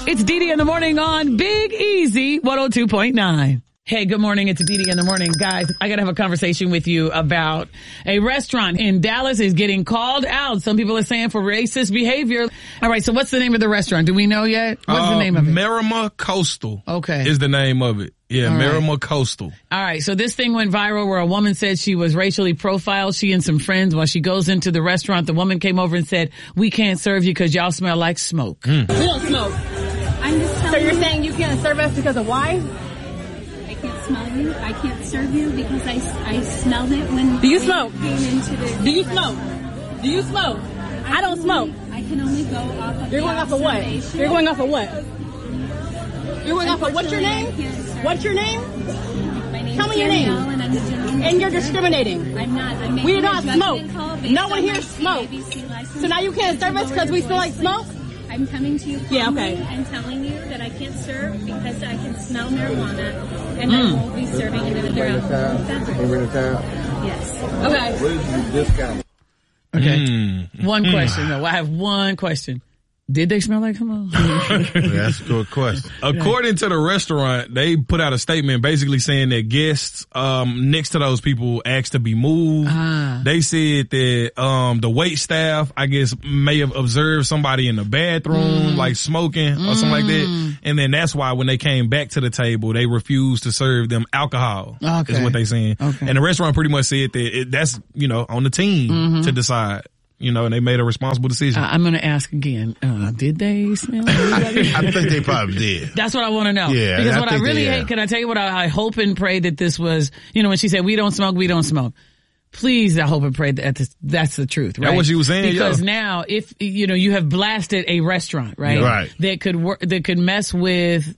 It's Dee Dee in the morning on Big Easy 102.9. Hey, good morning. It's Dee Dee in the morning. Guys, I got to have a conversation with you about a restaurant in Dallas is getting called out. Some people are saying for racist behavior. All right, so what's the name of the restaurant? Do we know yet? What's the name of it? Merrimer Coastal. Okay. Is the name of it. Yeah, all Merrimer right. Coastal. All right, so this thing went viral where a woman said she was racially profiled, she and some friends. While she goes into the restaurant, the woman came over and said, "We can't serve you because y'all smell like smoke." We don't smoke. I'm just telling So you're saying you can't serve us because of why? I can't smell you. I can't serve you because I smelled it when Do you I smoke? came into the. Do you smoke? Do you smoke? I don't smoke. I can only go off of. You're the going off of what? observation. You're going off of what? You're going off of what's your name? Unfortunately, I can't serve What's your name? My name's Tell me your name. Danielle, and I'm the gentleman. And you're discriminating. I'm not. I'm making We do a not judgment smoke. call based No one on here my smokes. CABC license. So now you can't serve us because we smell like smoke? I'm coming to you Yeah, calmly okay. and telling you that I can't serve because I can smell marijuana and I won't be serving another alcohol. Yes. Okay. Okay. One question, though. I have one question. Did they smell like smoke? That's a good question. According to the restaurant, they put out a statement basically saying that guests next to those people asked to be moved. They said that the wait staff, I guess, may have observed somebody in the bathroom like smoking or something like that. And then that's why when they came back to the table, they refused to serve them alcohol. Okay. Is what they saying. Okay. And the restaurant pretty much said that that's, on the team to decide. And they made a responsible decision. I'm going to ask again. Did they smell? I think they probably did. That's what I want to know. Yeah, because I what I think really they, hate, can I tell you what I hope and pray that this was, when she said, we don't smoke. Please, I hope and pray that that's the truth, right? That's what she was saying, because yeah. now if, you have blasted a restaurant, right? Right. That could mess with,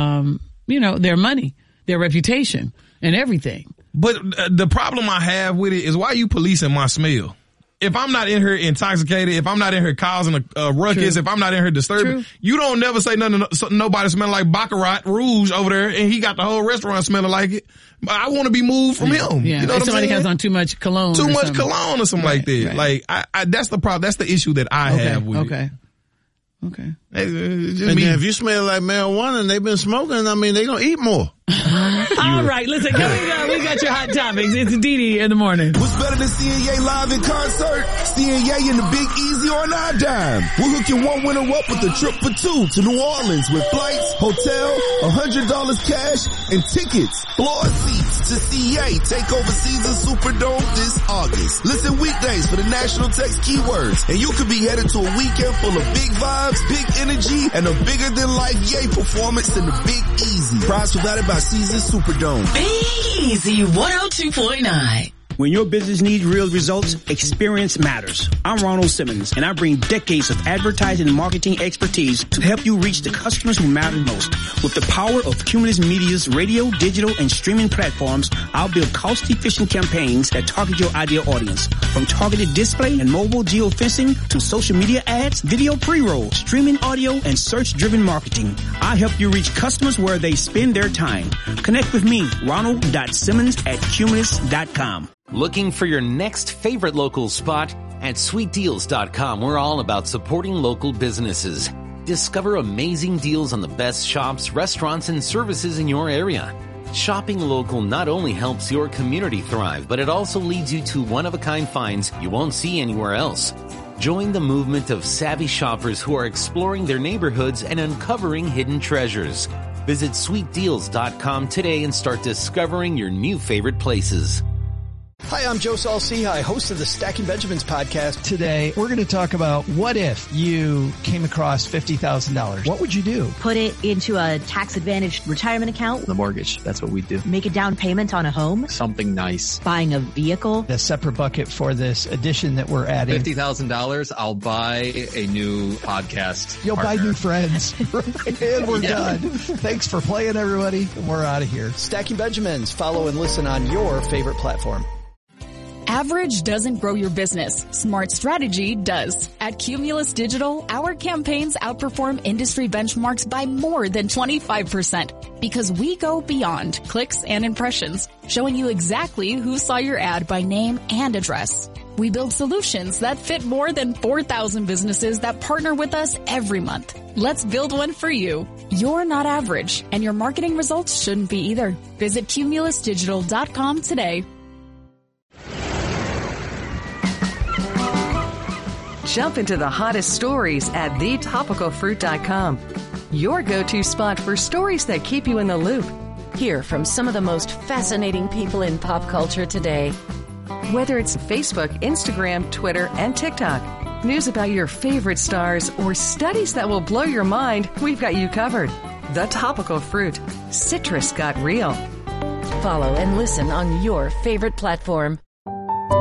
their money, their reputation and everything. But the problem I have with it is why you policing my smell? If I'm not in here intoxicated, if I'm not in here causing a ruckus, if I'm not in here disturbing, you don't never say nothing to nobody smelling like Baccarat Rouge over there and he got the whole restaurant smelling like it. But I want to be moved from him. Yeah. You know what somebody I'm saying? has on too much cologne. Too or much something. cologne or something like that. Right. Like, I that's the problem. That's the issue that I have with it. Okay. And then if you smell like marijuana and they've been smoking, they gonna eat more. All right, listen, here we go. We got your hot topics. It's Dee Dee in the morning. What's better than seeing Ye live in concert? Seeing Ye in the Big Easy on our dime. We'll hook you one winner up with a trip for two to New Orleans with flights, hotel, $100 cash, and tickets. Floor seats to see Ye take over Caesars Superdome this August. Listen weekdays for the national text keywords, and you could be headed to a weekend full of big vibes, big energy, and a bigger-than-life Ye performance in the Big Easy. Prize provided by Caesars Superdome. Big Easy 102.9. When your business needs real results, experience matters. I'm Ronald Simmons, and I bring decades of advertising and marketing expertise to help you reach the customers who matter most. With the power of Cumulus Media's radio, digital, and streaming platforms, I'll build cost-efficient campaigns that target your ideal audience. From targeted display and mobile geofencing to social media ads, video pre-roll, streaming audio, and search-driven marketing. I help you reach customers where they spend their time. Connect with me, ronald.simmons@cumulus.com. Looking for your next favorite local spot? At sweetdeals.com, we're all about supporting local businesses. Discover amazing deals on the best shops, restaurants, and services in your area. Shopping local not only helps your community thrive, but it also leads you to one-of-a-kind finds you won't see anywhere else. Join the movement of savvy shoppers who are exploring their neighborhoods and uncovering hidden treasures. Visit sweetdeals.com today and start discovering your new favorite places. Hi, I'm Joe Saul-Sehy, host of the Stacking Benjamins podcast. Today, we're going to talk about what if you came across $50,000. What would you do? Put it into a tax-advantaged retirement account. The mortgage, that's what we do. Make a down payment on a home. Something nice. Buying a vehicle. A separate bucket for this addition that we're adding. $50,000, I'll buy a new podcast. You'll partner. buy new friends. And we're done. Thanks for playing, everybody. We're out of here. Stacking Benjamins. Follow and listen on your favorite platform. Average doesn't grow your business. Smart strategy does. At Cumulus Digital, our campaigns outperform industry benchmarks by more than 25% because we go beyond clicks and impressions, showing you exactly who saw your ad by name and address. We build solutions that fit more than 4,000 businesses that partner with us every month. Let's build one for you. You're not average, and your marketing results shouldn't be either. Visit cumulusdigital.com today. Jump into the hottest stories at thetopicalfruit.com. Your go-to spot for stories that keep you in the loop. Hear from some of the most fascinating people in pop culture today. Whether it's Facebook, Instagram, Twitter, and TikTok, news about your favorite stars, or studies that will blow your mind, we've got you covered. The Topical Fruit. Citrus got real. Follow and listen on your favorite platform.